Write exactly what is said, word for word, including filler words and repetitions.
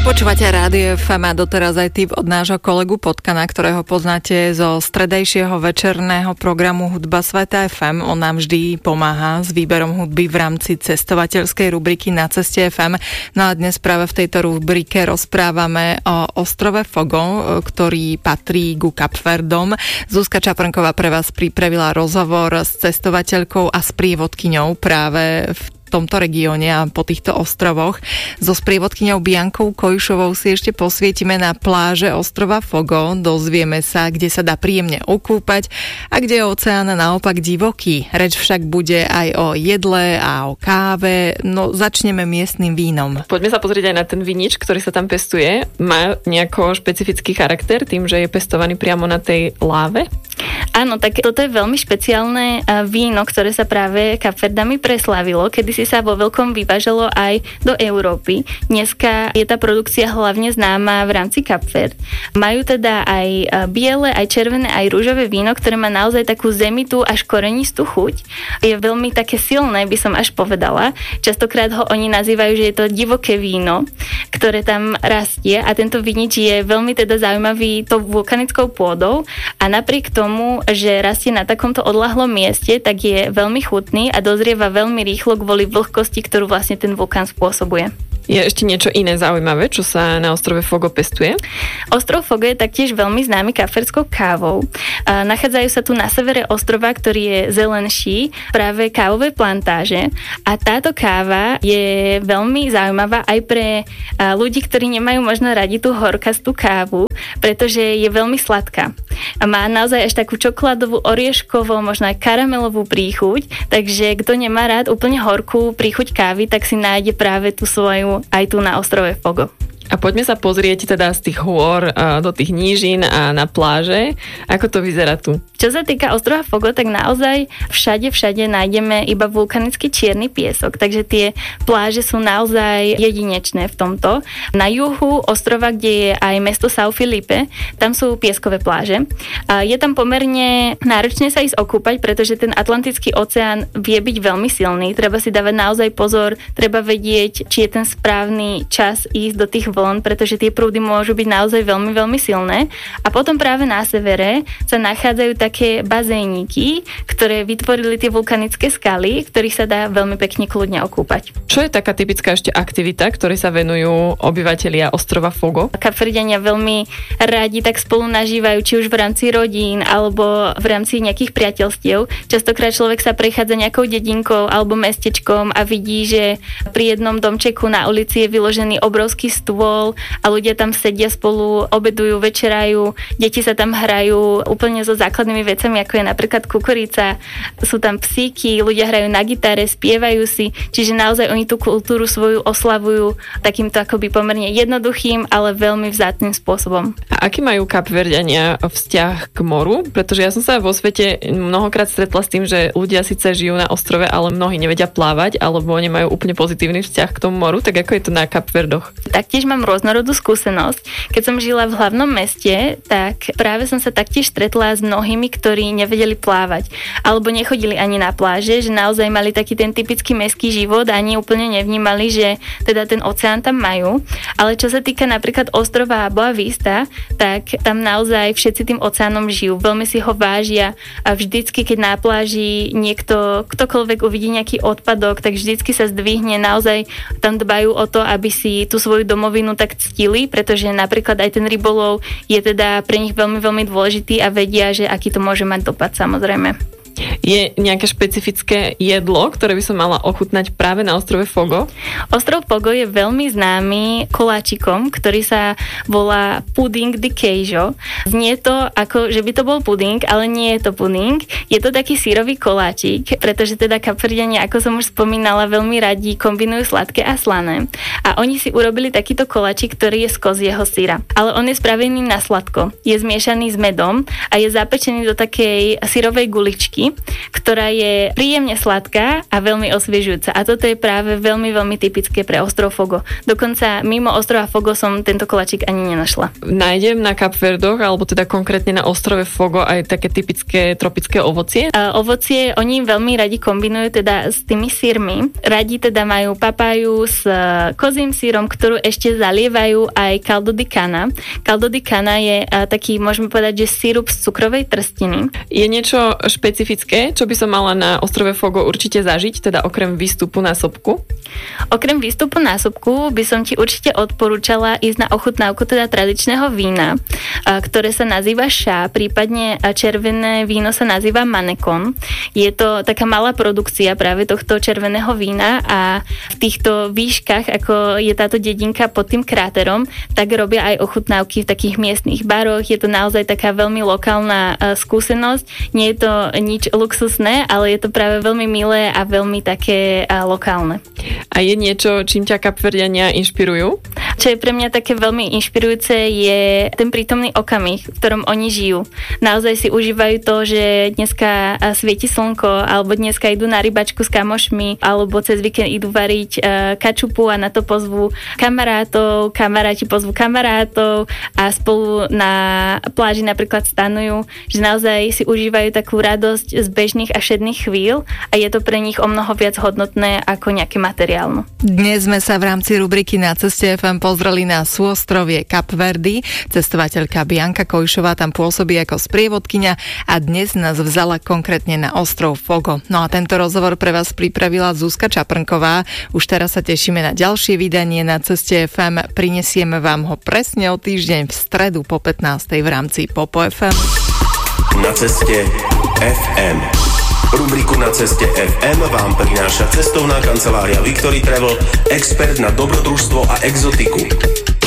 Počúvate Rádio ef em a doteraz aj tip od nášho kolegu Potkana, ktorého poznáte zo stredajšieho večerného programu Hudba Sveta ef em. On nám vždy pomáha s výberom hudby v rámci cestovateľskej rubriky Na ceste ef em. No a dnes práve v tejto rubrike rozprávame o ostrove Fogo, ktorý patrí ku Kapverdom. Zuzka Čaprnková pre vás pripravila rozhovor s cestovateľkou a sprievodkyňou práve v tomto regióne a po týchto ostrovoch. So sprievodkyňou Biankou Kojšovou si ešte posvietime na pláže ostrova Fogo, dozvieme sa, kde sa dá príjemne okúpať a kde je oceán naopak divoký. Reč však bude aj o jedle a o káve, no začneme miestnym vínom. Poďme sa pozrieť aj na ten vinič, ktorý sa tam pestuje. Má nejako špecifický charakter tým, že je pestovaný priamo na tej láve? Áno, tak toto je veľmi špeciálne víno, ktoré sa práve Kapverdami preslavilo, kedy si sa vo veľkom vyvážalo aj do Európy. Dneska je tá produkcia hlavne známa v rámci Kapverd. Majú teda aj biele, aj červené, aj rúžové víno, ktoré má naozaj takú zemitú až korenistú chuť. Je veľmi také silné, by som až povedala. Častokrát ho oni nazývajú, že je to divoké víno, ktoré tam rastie a tento vinič je veľmi teda zaujímavý tou vulkanickou pôdou a napriek tomu, že rastie na takomto odľahlom mieste, tak je veľmi chutný a dozrieva veľmi rýchlo kvôli vlhkosti, ktorú vlastne ten vulkán spôsobuje. Je ešte niečo iné zaujímavé, čo sa na ostrove Fogo pestuje? Ostrov Fogo je taktiež veľmi známy kapverdskou kávou. Nachádzajú sa tu na severe ostrova, ktorý je zelenší, práve kávové plantáže. A táto káva je veľmi zaujímavá aj pre ľudí, ktorí nemajú možno radi tú horkastú kávu, pretože je veľmi sladká. Má naozaj až takú čokoládovú, orieškovú, možno aj karamelovú príchuť, takže kto nemá rád úplne horkú príchuť kávy, tak si nájde práve tú svoju aj tu na ostrove Fogo. A poďme sa pozrieť teda z tých hôr do tých nížin a na pláže. Ako to vyzerá tu? Čo sa týka ostrova Fogo, tak naozaj všade, všade nájdeme iba vulkanický čierny piesok, takže tie pláže sú naozaj jedinečné v tomto. Na juhu ostrova, kde je aj mesto São Filipe, tam sú pieskové pláže. A je tam pomerne náročné sa ísť okúpať, pretože ten Atlantický oceán vie byť veľmi silný. Treba si dávať naozaj pozor, treba vedieť, či je ten správny čas ísť do tých vln, pretože tie prúdy môžu byť naozaj veľmi, veľmi silné. A potom práve na severe sa nachádzajú také bazéniky, ktoré vytvorili tie vulkanické skaly, v ktorých sa dá veľmi pekne kľudne okúpať. Čo je taká typická ešte aktivita, ktorej sa venujú obyvatelia ostrova Fogo? Kapverďania veľmi radi tak spolu nažívajú, či už v rámci rodín, alebo v rámci nejakých priateľstiev. Častokrát človek sa prechádza nejakou dedinkou alebo mestečkom a vidí, že pri jednom domčeku na ulici je vyložený obrovský stôl a ľudia tam sedia spolu, obedujú, večerajú, deti sa tam hrajú úplne so základnými vecami, ako je napríklad kukurica, sú tam psíky, ľudia hrajú na gitare, spievajú si, čiže naozaj oni tú kultúru svoju oslavujú takýmto akoby pomerne jednoduchým, ale veľmi vzácnym spôsobom. A aký majú Kapverďania vzťah k moru? Pretože ja som sa vo svete mnohokrát stretla s tým, že ľudia síce žijú na ostrove, ale mnohí nevedia plávať, alebo nemajú úplne pozitívny vzťah k tomu moru, tak ako je to na Kapverdoch? Taktiež mám rôznorodú skúsenosť. Keď som žila v hlavnom meste, tak práve som sa taktiež stretla s mnohými, ktorí nevedeli plávať alebo nechodili ani na pláže, že naozaj mali taký ten typický mestský život a ani úplne nevnímali, že teda ten oceán tam majú. Ale čo sa týka napríklad ostrova Boa Vista, tak tam naozaj všetci tým oceánom žijú. Veľmi si ho vážia a vždycky, keď na pláži niekto, ktokoľvek uvidí nejaký odpadok, tak vždycky sa zdvihne, naozaj tam dbajú o to, aby si tú svoju domovinu tak ctili, pretože napríklad aj ten rybolov je teda pre nich veľmi, veľmi dôležitý a vedia, že aký to môže mať dopad, samozrejme. Je nejaké špecifické jedlo, ktoré by som mala ochutnať práve na ostrove Fogo? Ostrov Fogo je veľmi známy koláčikom, ktorý sa volá puding de queijo. Znie to ako, že by to bol puding, ale nie je to puding. Je to taký sírový koláčik, pretože teda Kapverďania, ako som už spomínala, veľmi radi kombinujú sladké a slané. A oni si urobili takýto koláčik, ktorý je z kozieho syra. Ale on je spravený na sladko. Je zmiešaný s medom a je zapečený do takej syrovej guličky. ktorá je príjemne sladká a veľmi osviežujúca. A toto je práve veľmi, veľmi typické pre ostrov Fogo. Dokonca mimo ostrova Fogo som tento koláčik ani nenašla. Nájdem na Kapverdoch, alebo teda konkrétne na ostrove Fogo aj také typické tropické ovocie? A ovocie oni veľmi radi kombinujú teda s tými sírmi. Radi teda majú papáju s kozím sírom, ktorú ešte zalievajú aj caldo di cana. Caldo di cana je taký, môžeme povedať, že sírup z cukrovej trstiny. Je niečo špecifické, čo by som mala na ostrove Fogo určite zažiť, teda okrem výstupu na sopku? Okrem výstupu na sopku by som ti určite odporúčala ísť na ochutnávku teda tradičného vína, ktoré sa nazýva šá, prípadne červené víno sa nazýva manekon. Je to taká malá produkcia práve tohto červeného vína a v týchto výškach, ako je táto dedinka pod tým kráterom, tak robia aj ochutnávky v takých miestnych baroch. Je to naozaj taká veľmi lokálna skúsenosť. Nie je to nič luxusné, ale je to práve veľmi milé a veľmi také lokálne. A je niečo, čím ťa Kapverďania inšpirujú? Čo je pre mňa také veľmi inšpirujúce, je ten prítomný okamih, v ktorom oni žijú. Naozaj si užívajú to, že dneska svieti slnko, alebo dneska idú na rybačku s kamošmi, alebo cez víkend idú variť kačupu a na to pozvú kamarátov, kamaráti pozvú kamarátov a spolu na pláži napríklad stanujú, že naozaj si užívajú takú radosť z bežných a všedných chvíľ a je to pre nich o mnoho viac hodnotné ako nejaké materiálno. Dnes sme sa v rámci rubriky Na ceste ef em pozreli na súostrovie Kapverdy. Cestovateľka Bianka Kojšová tam pôsobí ako sprievodkyňa a dnes nás vzala konkrétne na ostrov Fogo. No a tento rozhovor pre vás pripravila Zuzka Čaprnková. Už teraz sa tešíme na ďalšie vydanie Na ceste ef em. Prinesieme vám ho presne o týždeň v stredu po pätnástej v rámci Popo ef em. Na ceste ef em. Rubriku Na ceste ef em vám prináša cestovná kancelária Victory Travel, expert na dobrodružstvo a exotiku.